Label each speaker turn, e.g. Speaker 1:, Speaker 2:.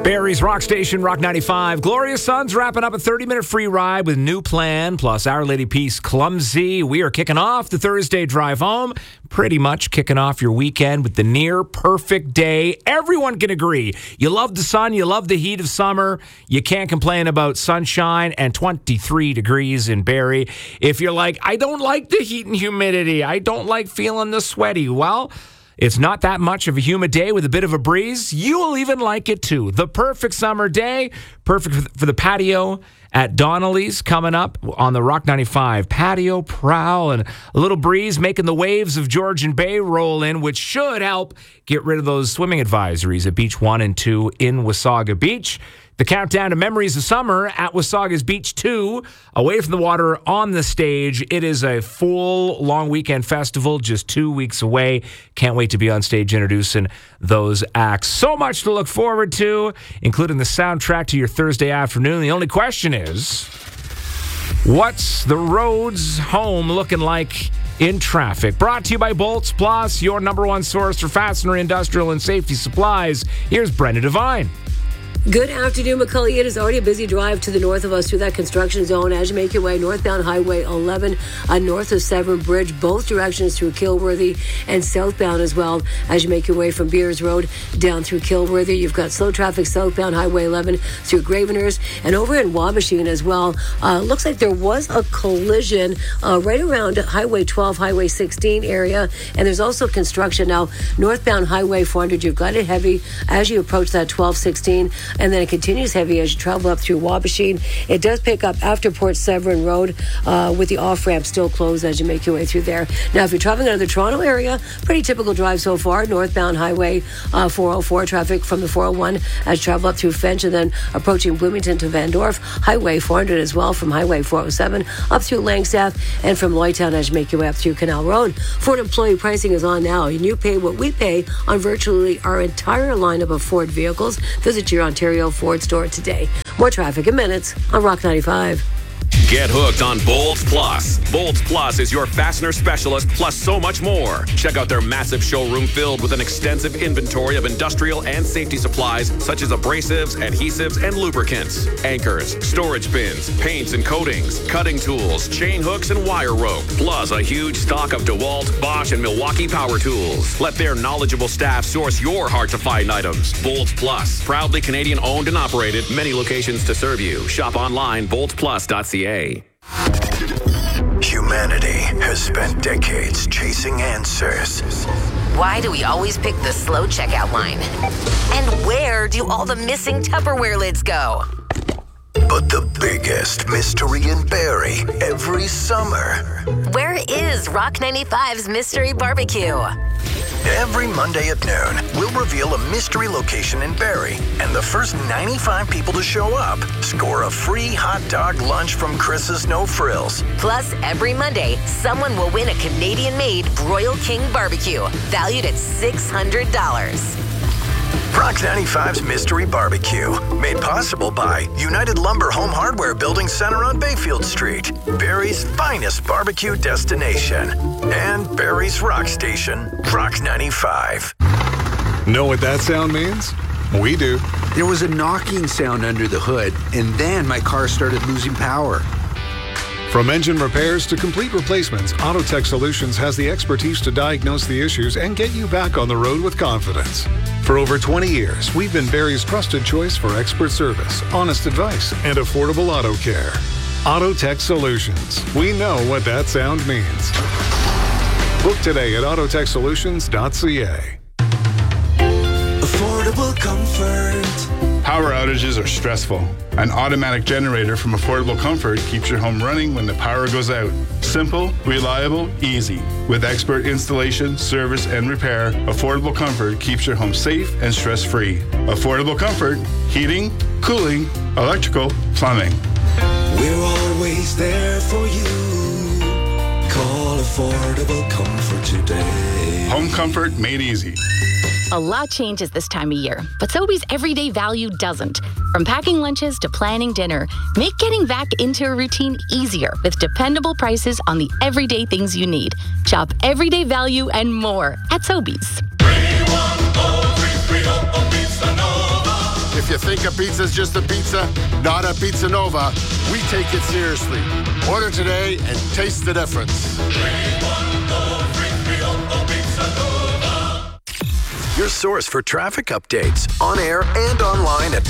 Speaker 1: Barrie's Rock Station, Rock 95. Glorious Sons wrapping up a 30-minute free ride with New Plan, plus Our Lady Peace Clumsy. We are kicking off the Thursday drive home, pretty much kicking off your weekend with the near perfect day. Everyone can agree. You love the sun, you love the heat of summer. You can't complain about sunshine and 23 degrees in Barrie. If you're like, I don't like the heat and humidity, I don't like feeling the sweaty, well, it's not that much of a humid day with a bit of a breeze. You will even like it too. The perfect summer day, perfect for the patio at Donnelly's coming up on the Rock 95 patio prowl, and a little breeze making the waves of Georgian Bay roll in, which should help get rid of those swimming advisories at Beach 1 and 2 in Wasaga Beach. The countdown to memories of summer at Wasaga's Beach 2, away from the water on the stage. It is a full long weekend festival just 2 weeks away. Can't wait to be on stage introducing those acts. So much to look forward to, including the soundtrack to your Thursday afternoon. The only question is, what's the roads home looking like in traffic? Brought to you by Bolts Plus, your number one source for fastener, industrial, and safety supplies. Here's Brenda Devine.
Speaker 2: Good afternoon, McCully. It is already a busy drive to the north of us through that construction zone as you make your way northbound Highway 11 north of Severn Bridge, both directions through Kilworthy, and southbound as well as you make your way from Beers Road down through Kilworthy. You've got slow traffic southbound Highway 11 through Gravenhurst and over in Wabashing as well. Looks like there was a collision right around Highway 12, Highway 16 area, and there's also construction now northbound Highway 400. You've got it heavy as you approach that 1216. And then it continues heavy as you travel up through Wabashing. It does pick up after Port Severn Road with the off-ramp still closed as you make your way through there. Now, if you're traveling out of the Toronto area, pretty typical drive so far. Northbound Highway 404, traffic from the 401 as you travel up through Finch and then approaching Bloomington to Van Dorp. Highway 400 as well from Highway 407 up through Langstaff and from Lloydtown as you make your way up through Canal Road. Ford employee pricing is on now, and you pay what we pay on virtually our entire lineup of Ford vehicles. Visit your Ontario Ford store today. More traffic in minutes on Rock 95.
Speaker 3: Get hooked on Bolts Plus. Bolts Plus is your fastener specialist, plus so much more. Check out their massive showroom filled with an extensive inventory of industrial and safety supplies such as abrasives, adhesives, and lubricants, anchors, storage bins, paints and coatings, cutting tools, chain hooks, and wire rope, plus a huge stock of DeWalt, Bosch, and Milwaukee power tools. Let their knowledgeable staff source your hard-to-find items. Bolts Plus, proudly Canadian-owned and operated, many locations to serve you. Shop online, boltsplus.ca.
Speaker 4: Humanity has spent decades chasing answers.
Speaker 5: Why do we always pick the slow checkout line? And where do all the missing Tupperware lids go?
Speaker 4: But the biggest mystery in Barrie every summer.
Speaker 5: Where is Rock 95's Mystery Barbecue?
Speaker 4: Every Monday at noon, we'll reveal a mystery location in Barrie, and the first 95 people to show up score a free hot dog lunch from Chris's No Frills.
Speaker 5: Plus, every Monday, someone will win a Canadian-made Royal King Barbecue, valued at $600.
Speaker 4: Rock 95's Mystery Barbecue, made possible by United Lumber Home Hardware Building Center on Bayfield Street, Barrie's finest barbecue destination, and Barrie's Rock Station, Rock 95.
Speaker 6: Know what that sound means? We do.
Speaker 7: There was a knocking sound under the hood, and then my car started losing power.
Speaker 6: From engine repairs to complete replacements, Autotech Solutions has the expertise to diagnose the issues and get you back on the road with confidence. For over 20 years, we've been Barrie's trusted choice for expert service, honest advice, and affordable auto care. Autotech Solutions. We know what that sound means. Book today at autotechsolutions.ca.
Speaker 8: Affordable comfort.
Speaker 9: Power outages are stressful. An automatic generator from Affordable Comfort keeps your home running when the power goes out. Simple, reliable, easy. With expert installation, service, and repair, Affordable Comfort keeps your home safe and stress-free. Affordable Comfort, heating, cooling, electrical, plumbing.
Speaker 8: We're always there for you. Call Affordable Comfort today.
Speaker 9: Home comfort made easy.
Speaker 10: A lot changes this time of year, but Sobeys everyday value doesn't. From packing lunches to planning dinner, make getting back into a routine easier with dependable prices on the everyday things you need. Shop everyday value and more at Sobeys.
Speaker 11: If you think a pizza's just a pizza, not a Pizza Nova, we take it seriously. Order today and taste the difference.
Speaker 4: Your source for traffic updates on air and online at